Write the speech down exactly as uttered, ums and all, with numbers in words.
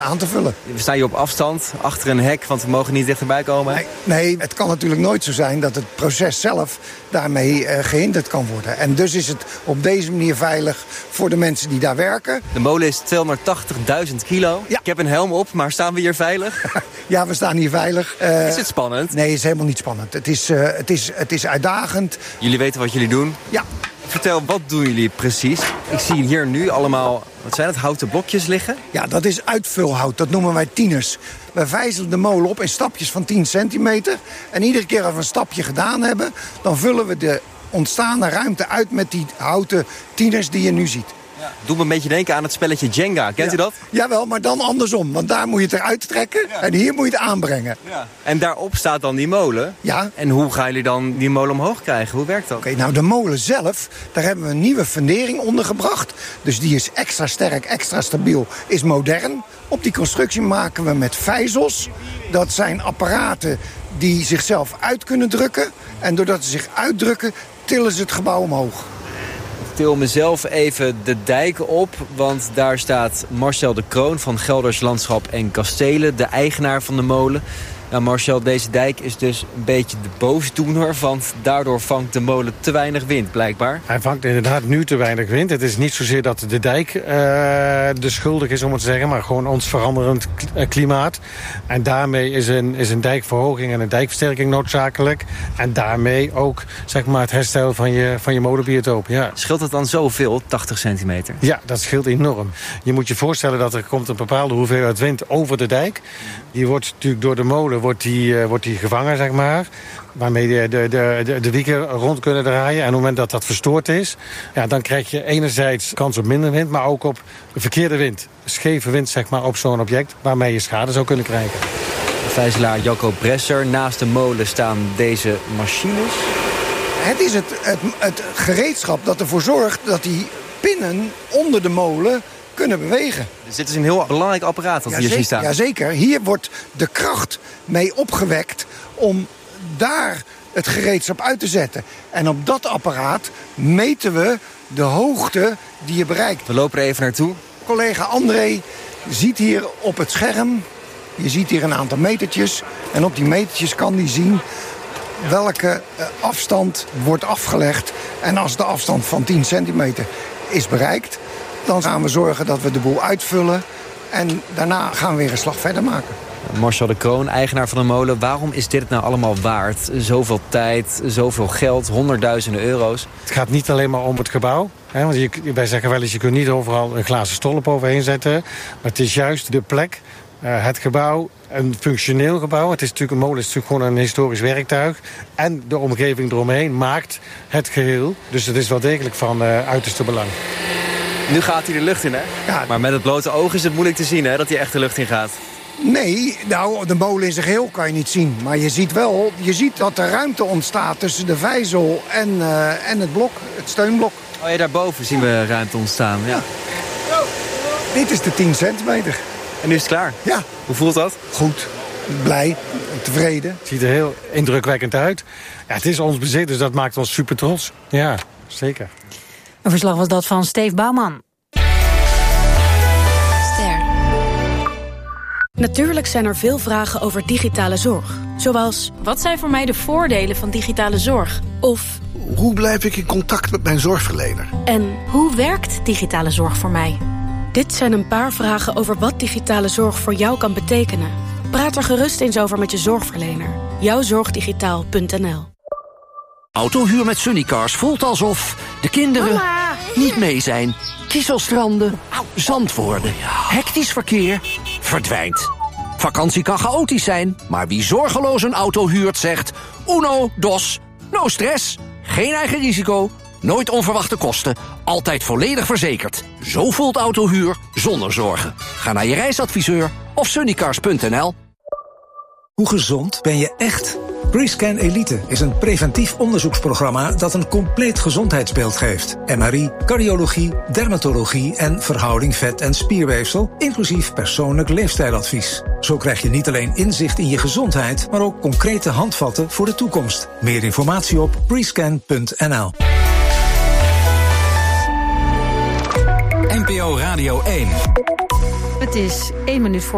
aan te vullen. We staan hier op afstand, achter een hek, want we mogen niet dichterbij komen. Nee, nee, het kan natuurlijk nooit zo zijn dat het proces zelf daarmee uh, gehinderd kan worden. En dus is het op deze manier veilig voor de mensen die daar werken. De molen is tweehonderdtachtigduizend kilo. Ja. Ik heb een helm op, maar staan we hier veilig? Ja, we staan hier veilig. Uh, is het spannend? Nee, het is helemaal niet spannend. Het is, uh, het is, het is uitdagend. Jullie weten wat jullie doen? Ja. Vertel, wat doen jullie precies? Ik zie hier nu allemaal, wat zijn het, houten blokjes liggen? Ja, dat is uitvulhout. Dat noemen wij tieners. We vijzelen de molen op in stapjes van tien centimeter. En iedere keer als we een stapje gedaan hebben, dan vullen we de ontstaande ruimte uit met die houten tieners die je nu ziet. Ja. Doe me een beetje denken aan het spelletje Jenga. Kent ja. u dat? Jawel, maar dan andersom. Want daar moet je het eruit trekken ja. en hier moet je het aanbrengen. Ja. En daarop staat dan die molen. Ja. En hoe gaan jullie dan die molen omhoog krijgen? Hoe werkt dat? Oké, okay, nou de molen zelf, daar hebben we een nieuwe fundering onder gebracht. Dus die is extra sterk, extra stabiel, is modern. Op die constructie maken we met vijzels. Dat zijn apparaten die zichzelf uit kunnen drukken. En doordat ze zich uitdrukken, tillen ze het gebouw omhoog. Ik til mezelf even de dijk op, want daar staat Marcel de Kroon van Gelders Landschap en Kastelen, de eigenaar van de molen. Nou Marcel, deze dijk is dus een beetje de boosdoener, want daardoor vangt de molen te weinig wind, blijkbaar. Hij vangt inderdaad nu te weinig wind. Het is niet zozeer dat de dijk uh, de schuldig is, om het te zeggen, maar gewoon ons veranderend klimaat. En daarmee is een, is een dijkverhoging en een dijkversterking noodzakelijk. En daarmee ook zeg maar, het herstel van je, van je molenbiotoop. Ja. Scheelt het dan zoveel, tachtig centimeter? Ja, dat scheelt enorm. Je moet je voorstellen dat er komt een bepaalde hoeveelheid wind over de dijk. Die wordt natuurlijk door de molen wordt die, uh, wordt die gevangen, zeg maar. Waarmee de, de, de, de wieken rond kunnen draaien. En op het moment dat dat verstoord is, ja, dan krijg je enerzijds kans op minder wind, maar ook op verkeerde wind. Scheve wind, zeg maar, op zo'n object, waarmee je schade zou kunnen krijgen. Vijzelaar Jacco Bresser. Naast de molen staan deze machines. Het is het, het, het gereedschap dat ervoor zorgt dat die pinnen onder de molen kunnen bewegen. Dus dit is een heel belangrijk apparaat dat ja, hier zeker, zien staan. Jazeker. Hier wordt de kracht mee opgewekt om daar het gereedschap uit te zetten. En op dat apparaat meten we de hoogte die je bereikt. We lopen er even naartoe. Collega André ziet hier op het scherm, je ziet hier een aantal metertjes. En op die metertjes kan hij zien welke afstand wordt afgelegd. En als de afstand van tien centimeter is bereikt, dan gaan we zorgen dat we de boel uitvullen. En daarna gaan we weer een slag verder maken. Marcel de Kroon, eigenaar van de molen. Waarom is dit nou allemaal waard? Zoveel tijd, zoveel geld, honderdduizenden euro's. Het gaat niet alleen maar om het gebouw. Hè, want je, wij zeggen wel eens, je kunt niet overal een glazen stolp overheen zetten. Maar het is juist de plek, uh, het gebouw, een functioneel gebouw. Het is natuurlijk, een molen is natuurlijk gewoon een historisch werktuig. En de omgeving eromheen maakt het geheel. Dus het is wel degelijk van uh, uiterste belang. Nu gaat hij de lucht in, hè? Ja. Maar met het blote oog is het moeilijk te zien, hè, dat hij echt de lucht in gaat. Nee, nou, de molen in zijn geheel kan je niet zien. Maar je ziet wel, je ziet dat er ruimte ontstaat tussen de vijzel en, uh, en het blok, het steunblok. Oh ja, daarboven zien we ruimte ontstaan, ja. ja. Dit is de tien centimeter. En nu is het klaar? Ja. Hoe voelt dat? Goed, blij, tevreden. Het ziet er heel indrukwekkend uit. Ja, het is ons bezit, dus dat maakt ons super trots. Ja, zeker. Een verslag was dat van Steve Bouwman. Ster. Natuurlijk zijn er veel vragen over digitale zorg. Zoals, wat zijn voor mij de voordelen van digitale zorg? Of, hoe blijf ik in contact met mijn zorgverlener? En hoe werkt digitale zorg voor mij? Dit zijn een paar vragen over wat digitale zorg voor jou kan betekenen. Praat er gerust eens over met je zorgverlener. jouwzorgdigitaal punt n l. Autohuur met Sunnycars voelt alsof de kinderen Mama. niet mee zijn. Kieselstranden, zand worden, hectisch verkeer, verdwijnt. Vakantie kan chaotisch zijn, maar wie zorgeloos een auto huurt zegt uno, dos, no stress. Geen eigen risico, nooit onverwachte kosten, altijd volledig verzekerd. Zo voelt autohuur zonder zorgen. Ga naar je reisadviseur of sunnycars punt n l. Hoe gezond ben je echt? Prescan Elite is een preventief onderzoeksprogramma dat een compleet gezondheidsbeeld geeft. M R I, cardiologie, dermatologie en verhouding vet- en spierweefsel, inclusief persoonlijk leefstijladvies. Zo krijg je niet alleen inzicht in je gezondheid, maar ook concrete handvatten voor de toekomst. Meer informatie op prescan punt n l. N P O Radio één. Het is één minuut voor